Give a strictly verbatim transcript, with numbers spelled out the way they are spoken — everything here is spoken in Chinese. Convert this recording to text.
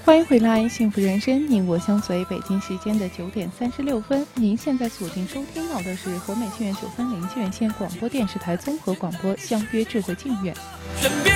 欢迎回来，幸福人生，你我相随。北京时间的九点三十六分，您现在锁定收听到的是和美庆苑九三零庆苑县广播电视台综合广播相约智慧庆苑。 身边